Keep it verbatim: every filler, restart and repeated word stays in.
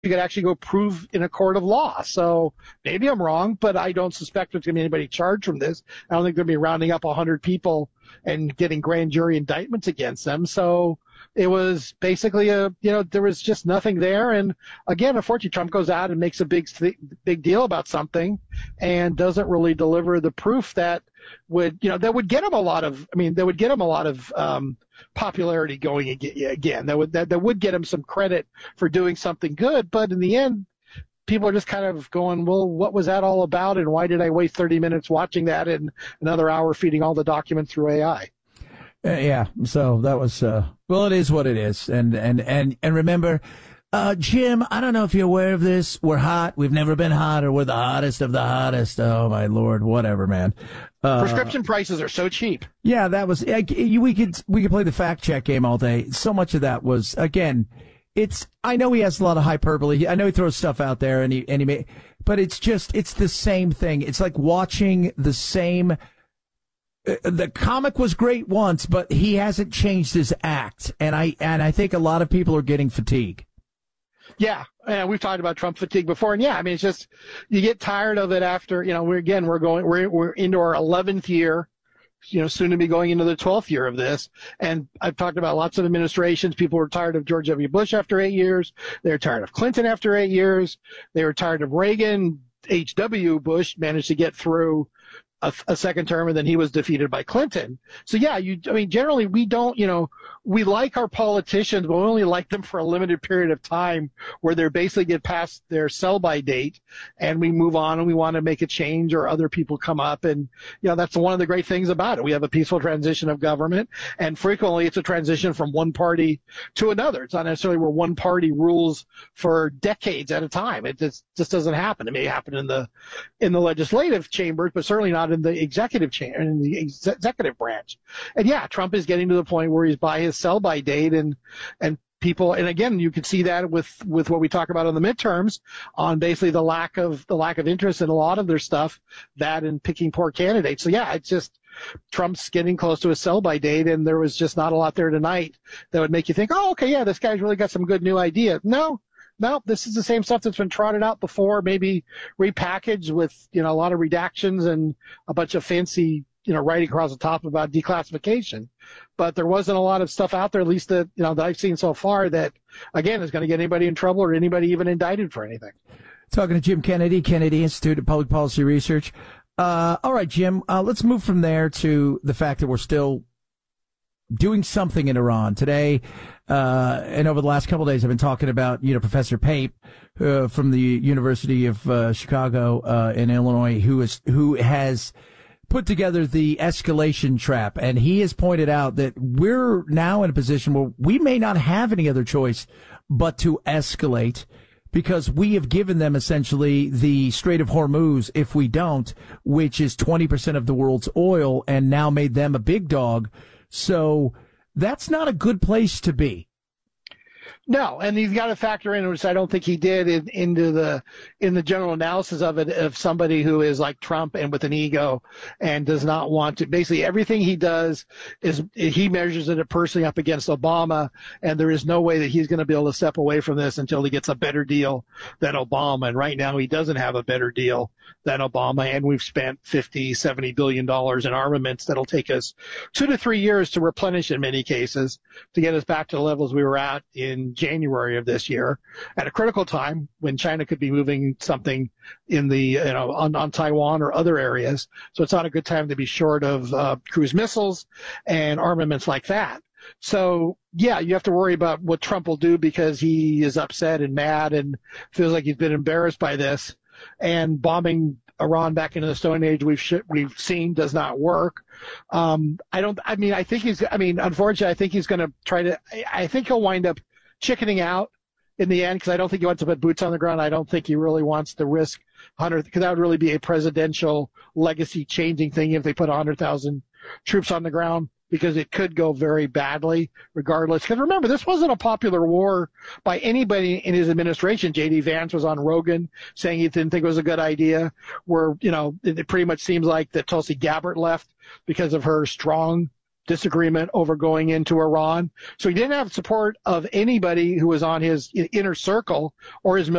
you could actually go prove in a court of law. So maybe I'm wrong, but I don't suspect there's going to be anybody charged from this. I don't think they're going to be rounding up one hundred people and getting grand jury indictments against them. So it was basically a, you know, there was just nothing there. And again, unfortunately, Trump goes out and makes a big, big deal about something and doesn't really deliver the proof that would, you know, that would get him a lot of, I mean, that would get him a lot of um, popularity going again. That would, that, that would get him some credit for doing something good. But in the end, people are just kind of going, well, what was that all about? And why did I waste thirty minutes watching that and another hour feeding all the documents through A I? Uh, yeah. So that was, uh, well, it is what it is. And, and, and, and remember, uh, Jim, I don't know if you're aware of this. We're hot. We've never been hotter. We're the hottest of the hottest. Oh, my Lord. Whatever, man. Uh, Prescription prices are so cheap. Yeah, that was, we could, we could play the fact check game all day. So much of that was, again, it's, I know he has a lot of hyperbole. I know he throws stuff out there and he, and he may, but it's just, it's the same thing. It's like watching the same, uh, the comic was great once, but he hasn't changed his act. And I, and I think a lot of people are getting fatigue. Yeah. And we've talked about Trump fatigue before. And yeah, I mean, it's just, you get tired of it after, you know, we're again, we're going, we're, we're into our eleventh year. You know, soon to be going into the twelfth year of this. And I've talked about lots of administrations. People were tired of George W. Bush after eight years. They were tired of Clinton after eight years. They were tired of Reagan. H W. Bush managed to get through a, a second term, and then he was defeated by Clinton. So, yeah, you, I mean, generally we don't, you know, we like our politicians, but we only like them for a limited period of time where they basically get past their sell-by date and we move on and we want to make a change or other people come up. And, you know, that's one of the great things about it. We have a peaceful transition of government, and frequently it's a transition from one party to another. It's not necessarily where one party rules for decades at a time. It just, just doesn't happen. It may happen in the, in the legislative chambers, but certainly not in the executive chamber, in the ex- executive branch. And yeah, Trump is getting to the point where he's by his sell-by date, and and people, and again, you can see that with with what we talk about on the midterms, on basically the lack of the lack of interest in a lot of their stuff, that and picking poor candidates. So yeah, it's just Trump's getting close to a sell-by date, and there was just not a lot there tonight that would make you think, oh, okay, yeah, this guy's really got some good new ideas. No. No, this is the same stuff that's been trotted out before, maybe repackaged with, you know, a lot of redactions and a bunch of fancy, you know, writing across the top about declassification. But there wasn't a lot of stuff out there, at least that, you know, that I've seen so far, that, again, is going to get anybody in trouble or anybody even indicted for anything. Talking to Jim Kennedy, Kennedy Institute of Public Policy Research. Uh, all right, Jim, uh, let's move from there to the fact that we're still doing something in Iran today. Uh, and over the last couple of days, I've been talking about, you know, Professor Pape, uh, from the University of, uh, Chicago, uh, in Illinois, who is, who has put together the escalation trap. And he has pointed out that we're now in a position where we may not have any other choice but to escalate, because we have given them essentially the Strait of Hormuz, if we don't, which is twenty percent of the world's oil, and now made them a big dog. So that's not a good place to be. No, and he's got to factor in, which I don't think he did, in, into the in the general analysis of it, of somebody who is like Trump and with an ego and does not want to. Basically, everything he does is he measures it personally up against Obama, and there is no way that he's going to be able to step away from this until he gets a better deal than Obama. And right now, he doesn't have a better deal than Obama, and we've spent fifty, seventy billion dollars in armaments that'll take us two to three years to replenish in many cases to get us back to the levels we were at in January of this year, at a critical time when China could be moving something in the, you know, on, on Taiwan or other areas. So it's not a good time to be short of uh, cruise missiles and armaments like that. So, yeah, you have to worry about what Trump will do because he is upset and mad and feels like he's been embarrassed by this. And bombing Iran back into the Stone Age we've sh- we've seen does not work. Um, I don't. I mean, I think he's. I mean, unfortunately, I think he's going to try to. I, I think he'll wind up chickening out in the end, because I don't think he wants to put boots on the ground. I don't think he really wants to risk one hundred, because that would really be a presidential legacy changing thing if they put one hundred thousand troops on the ground, because it could go very badly regardless. Because remember, this wasn't a popular war by anybody in his administration. J D. Vance was on Rogan saying he didn't think it was a good idea, where, you know, it, it pretty much seems like that Tulsi Gabbard left because of her strong disagreement over going into Iran. So he didn't have support of anybody who was on his inner circle or his